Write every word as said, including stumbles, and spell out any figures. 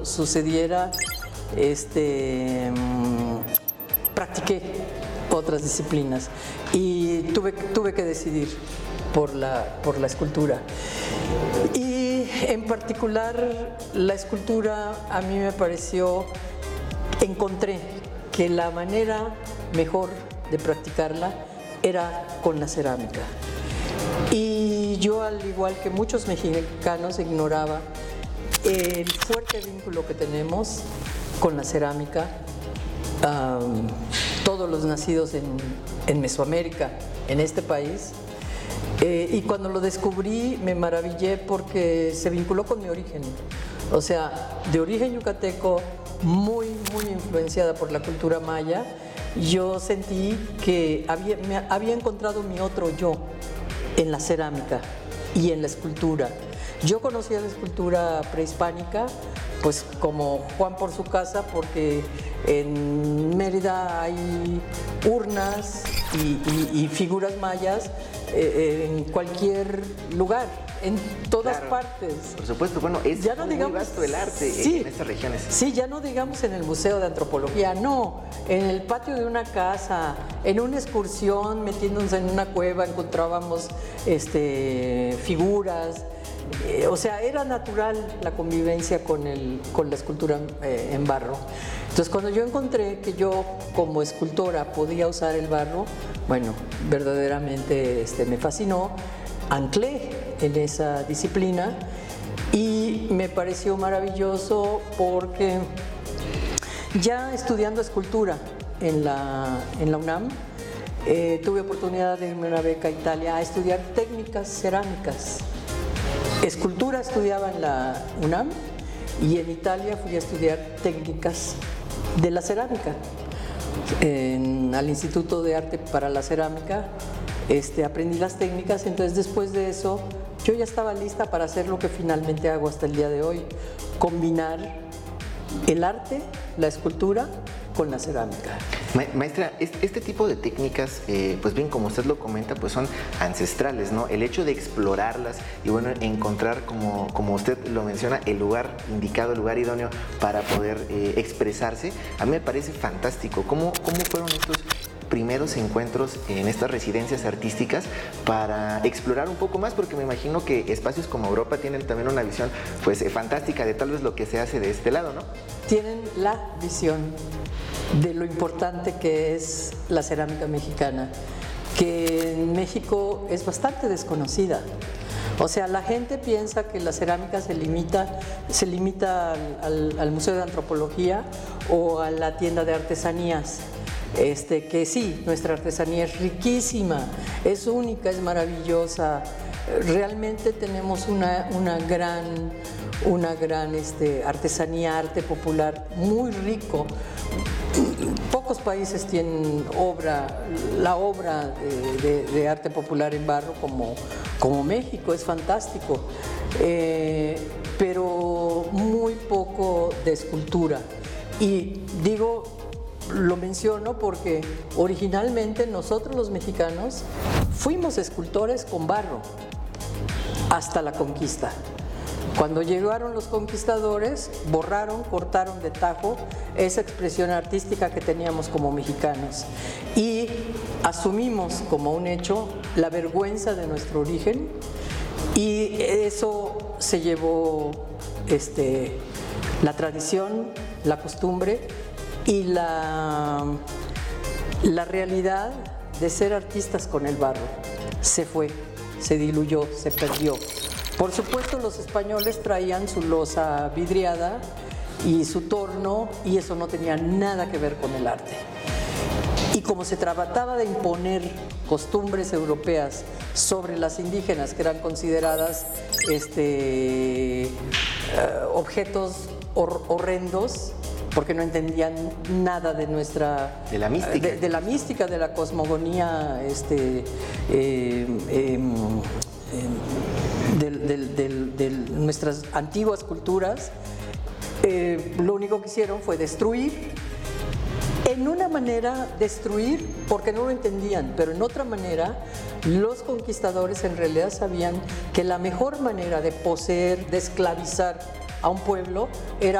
sucediera, este, practiqué otras disciplinas y tuve, tuve que decidir por la, por la escultura. Y en particular la escultura a mí me pareció, encontré que la manera mejor de practicarla era con la cerámica. Y yo, al igual que muchos mexicanos, ignoraba el fuerte vínculo que tenemos con la cerámica. Um, todos los nacidos en, en Mesoamérica, en este país, eh, y cuando lo descubrí me maravillé porque se vinculó con mi origen, o sea, de origen yucateco, muy, muy influenciada por la cultura maya. Yo sentí que había, me había encontrado mi otro yo en la cerámica y en la escultura. Yo conocía la escultura prehispánica, pues como Juan por su casa, porque en Mérida hay urnas y, y, y figuras mayas eh, en cualquier lugar, en todas claro, partes. Por supuesto, bueno, es ya no muy digamos, vasto el arte sí, en estas regiones. Sí, ya no digamos en el Museo de Antropología, no, en el patio de una casa, en una excursión, metiéndonos en una cueva, encontrábamos este, figuras. Eh, o sea, era natural la convivencia con, el, con la escultura eh, en barro. Entonces, cuando yo encontré que yo como escultora podía usar el barro, bueno, verdaderamente este, me fascinó, anclé en esa disciplina y me pareció maravilloso porque ya estudiando escultura en la, en la UNAM, eh, tuve oportunidad de irme a una beca a Italia a estudiar técnicas cerámicas. Escultura estudiaba en la UNAM y en Italia fui a estudiar técnicas de la cerámica. En, al Instituto de Arte para la Cerámica este, aprendí las técnicas, entonces después de eso yo ya estaba lista para hacer lo que finalmente hago hasta el día de hoy, combinar el arte, la escultura con la cerámica. Ma maestra, este, este tipo de técnicas, eh, pues bien, como usted lo comenta, pues son ancestrales, ¿no? El hecho de explorarlas y bueno, encontrar, como, como usted lo menciona, el lugar indicado, el lugar idóneo para poder eh, expresarse, a mí me parece fantástico. ¿Cómo, cómo fueron estos primeros encuentros en estas residencias artísticas para explorar un poco más? Porque me imagino que espacios como Europa tienen también una visión pues eh, fantástica de tal vez lo que se hace de este lado, ¿no? Tienen la visión de lo importante que es la cerámica mexicana, que en México es bastante desconocida. O sea, la gente piensa que la cerámica se limita, se limita al, al, al Museo de Antropología o a la tienda de artesanías. Este, que sí, nuestra artesanía es riquísima, es única, es maravillosa. Realmente tenemos una, una gran, una gran este, artesanía, arte popular muy rico. Pocos países tienen obra, la obra de, de, de arte popular en barro como, como México, es fantástico, eh, pero muy poco de escultura. Y digo, lo menciono porque originalmente nosotros los mexicanos fuimos escultores con barro hasta la conquista. Cuando llegaron los conquistadores, borraron, cortaron de tajo esa expresión artística que teníamos como mexicanos y asumimos como un hecho la vergüenza de nuestro origen y eso se llevó este, la tradición, la costumbre y la, la realidad de ser artistas con el barro. Se fue, se diluyó, se perdió. Por supuesto, los españoles traían su loza vidriada y su torno y eso no tenía nada que ver con el arte. Y como se trataba de imponer costumbres europeas sobre las indígenas, que eran consideradas este, uh, objetos hor horrendos, porque no entendían nada de nuestra... De la mística. De, de la mística, de la cosmogonía, este, eh, eh, de, de, de, de nuestras antiguas culturas, eh, lo único que hicieron fue destruir. En una manera destruir porque no lo entendían, pero en otra manera los conquistadores en realidad sabían que la mejor manera de poseer, de esclavizar a un pueblo era